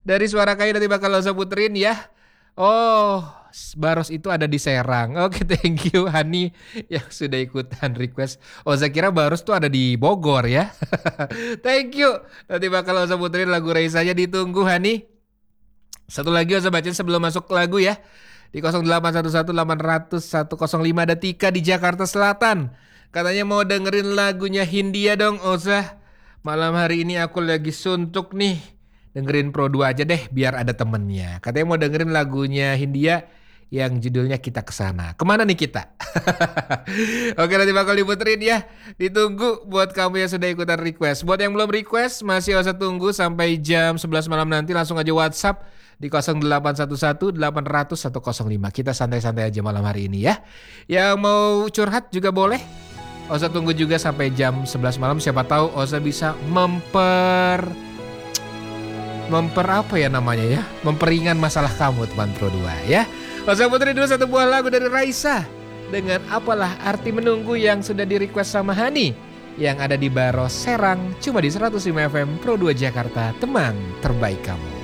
Dari suara kayu nanti bakal Oza puterin ya. Oh, Baros itu ada di Serang. Oke, thank you Hani yang sudah ikutan request. Oza kira Baros tuh ada di Bogor ya. Thank you. Nanti bakal Oza puterin lagu Raisanya, ditunggu Hani. Satu lagi Oza bacain sebelum masuk lagu ya. Di 0811-800-105 ada Tika di Jakarta Selatan. Katanya mau dengerin lagunya Hindia dong Oza. Malam hari ini aku lagi suntuk nih. Dengerin Pro 2 aja deh biar ada temennya. Katanya mau dengerin lagunya Hindia yang judulnya Kita Kesana. Kemana nih kita? Oke, nanti bakal diputerin ya. Ditunggu buat kamu yang sudah ikutan request. Buat yang belum request masih usah tunggu sampai jam 11 malam nanti. Langsung aja WhatsApp di 0811-800-105. Kita santai-santai aja malam hari ini ya. Yang mau curhat juga boleh. Oza tunggu juga sampai jam 11 malam. Siapa tahu Oza bisa memper apa ya namanya ya, memperingan masalah kamu teman Pro 2 ya. Oza puterin dulu satu buah lagu dari Raisa dengan Apalah Arti Menunggu yang sudah di request sama Hani yang ada di Baros Serang, cuma di 105 FM Pro 2 Jakarta, teman terbaik kamu.